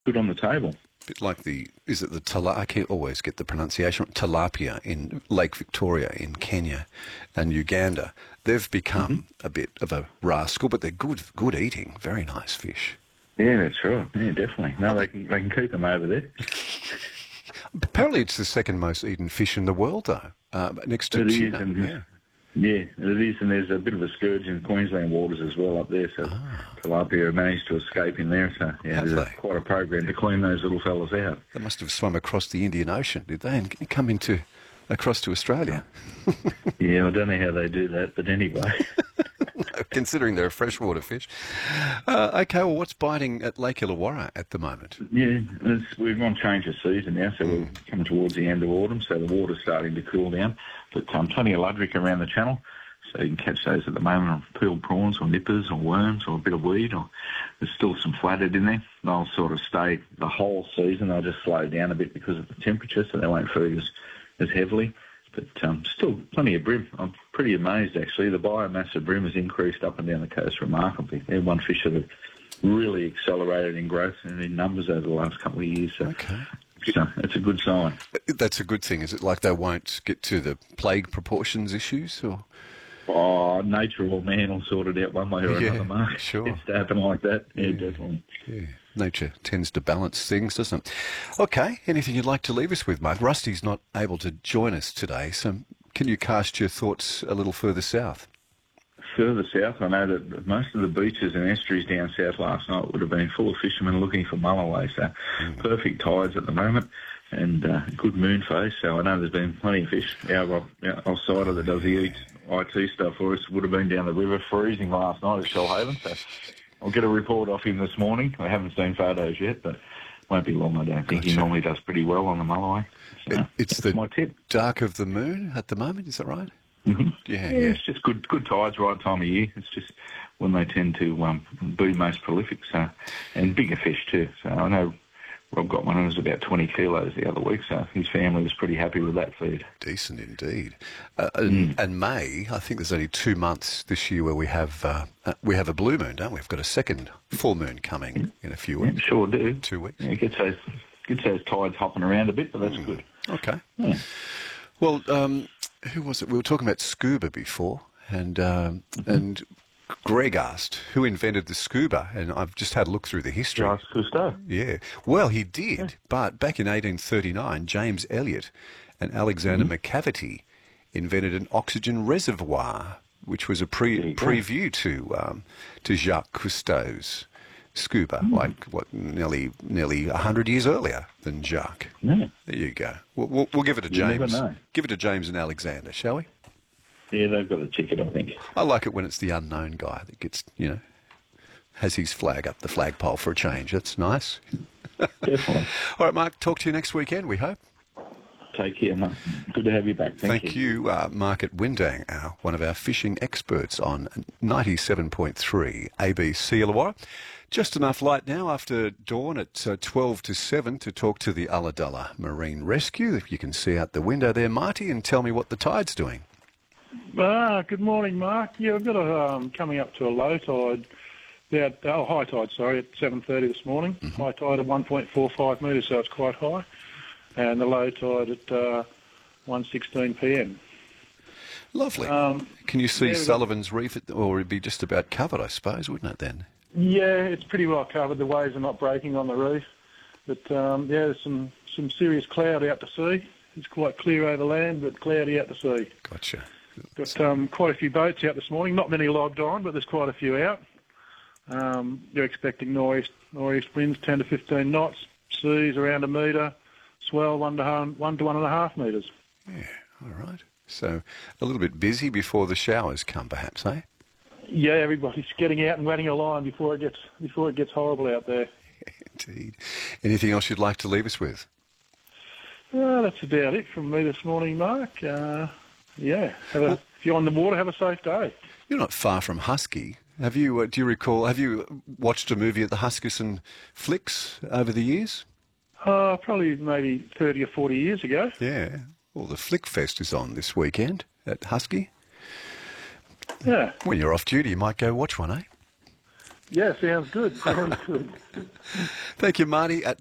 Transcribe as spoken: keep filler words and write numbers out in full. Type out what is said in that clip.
good on the table. Bit like the, is it the tala? I can always get the pronunciation tilapia in Lake Victoria in Kenya and Uganda. They've become Mm-hmm. a bit of a rascal, but they're good, good eating. Very nice fish. Yeah, that's right. Yeah, definitely. No, they can they can keep them over there. Apparently, it's the second most eaten fish in the world, though, uh, next to It is, tuna. and Yeah. yeah, it is, and there's a bit of a scourge in Queensland waters as well up there. So tilapia have managed to escape in there. So yeah, Have there's a, they? quite a program to clean those little fellas out. They must have swum across the Indian Ocean, did they, and come into across to Australia? Yeah, I don't know how they do that, but anyway. Considering they're a freshwater fish. Uh, okay, well, what's biting at Lake Illawarra at the moment? Yeah, it's, we're on change of season now, so we're coming towards the end of autumn, so the water's starting to cool down. But um, plenty of luderick around the channel, so you can catch those at the moment on peeled prawns or nippers or worms or a bit of weed, or there's still some flathead in there. They'll sort of stay the whole season. They'll just slow down a bit because of the temperature, so they won't feed as, as heavily. But um, still plenty of bream. I'm pretty amazed, actually. The biomass of bream has increased up and down the coast remarkably. They're one fish that have really accelerated in growth and in numbers over the last couple of years. So, Okay. so that's a good sign. That's a good thing. Is it like they won't get to the plague proportions issues? Or Oh, nature or man will sort it out one way or Yeah, another, Mark. sure. It's to happen like that. Yeah, Yeah. definitely. Yeah, nature tends to balance things, doesn't it? Okay, anything you'd like to leave us with, Mark? Rusty's not able to join us today, so can you cast your thoughts a little further south? Further south, I know that most of the beaches and estuaries down south last night would have been full of fishermen looking for mulloway, so perfect tides at the moment and uh, good moon phase, so I know there's been plenty of fish. Our, our, our cider that does the I T stuff for us would have been down the river freezing last night at Shellhaven, so I'll get a report off him this morning. I haven't seen photos yet, but won't be long, I don't think. He Gotcha. normally does pretty well on the mulloway. So It- it's that's the my tip. dark of the moon at the moment, is that right? Mm-hmm. Yeah, Yeah, yeah. it's just good good tides, right time of year. It's just when they tend to um, be most prolific, so and bigger fish too. So I know Rob got one and it was about twenty kilos the other week, so his family was pretty happy with that feed. Decent indeed. Uh, and, and May, I think there's only two months this year where we have uh, uh, we have a blue moon, don't we? We've got a second full moon coming in a few Yeah, weeks. sure do. Two weeks. Yeah, it gets those gets those tides hopping around a bit, but that's good. Okay. Yeah. Well, um, who was it? We were talking about scuba before, and um, and Greg asked who invented the scuba, and I've just had a look through the history. Jacques Cousteau. Yeah, well, he did, but back in eighteen thirty-nine, James Elliot and Alexander McCavity invented an oxygen reservoir, which was a There pre you go. preview to um, to Jacques Cousteau's scuba, like what nearly nearly a hundred years earlier than Jacques. Yeah. There you go. We'll, we'll, we'll give it to You never James. know. Give it to James and Alexander, shall we? Yeah, they've got a ticket, I think. I like it when it's the unknown guy that gets, you know, has his flag up the flagpole for a change. That's nice. Definitely. All right, Mark, talk to you next weekend, we hope. Take care, mate. Good to have you back. Thank, Thank you, uh, Mark at Windang, our, one of our fishing experts on ninety-seven point three A B C Illawarra. Just enough light now after dawn at uh, twelve to seven to talk to the Ulladulla Marine Rescue. If you can see out the window there, Marty, and tell me what the tide's doing. Ah, good morning, Mark. Yeah, we've got a um, coming up to a low tide, about oh high tide, sorry, at seven thirty this morning. Mm-hmm. High tide at one point four five metres, so it's quite high, and the low tide at uh, one sixteen p m. Lovely. Um, Can you see yeah, we've got- Sullivan's Reef, at, or it'd be just about covered, I suppose, wouldn't it then? Yeah, it's pretty well covered. The waves are not breaking on the reef, but um, yeah, there's some some serious cloud out to sea. It's quite clear over land, but cloudy out to sea. Gotcha. Got um, quite a few boats out this morning. Not many logged on, but there's quite a few out. Um, you're expecting northeast northeast winds, ten to fifteen knots. Seas around a metre. Swell one to one, one to one and a half metres. Yeah, all right. So a little bit busy before the showers come, perhaps, eh? Yeah, everybody's getting out and wetting a line before it gets before it gets horrible out there. Indeed. Anything else you'd like to leave us with? Uh, that's about it from me this morning, Mark. Uh, yeah, have a, if you're on the water, have a safe day. You're not far from Husky. Have you? Uh, do you recall? Have you watched a movie at the Huskisson Flicks over the years? Uh, probably maybe thirty or forty years ago. Yeah. Well, the Flick Fest is on this weekend at Husky. Yeah, When you're off duty, you might go watch one, eh? Yeah, sounds good. Sounds good. Thank you, Marty. At